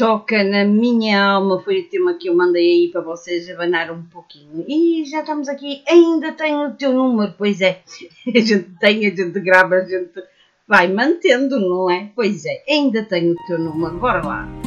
toca na minha alma foi o tema que eu mandei aí para vocês abanar um pouquinho. E já estamos aqui, ainda tenho o teu número, pois é. A gente tem, a gente grava, a gente vai mantendo, não é? Pois é, ainda tenho o teu número, bora lá.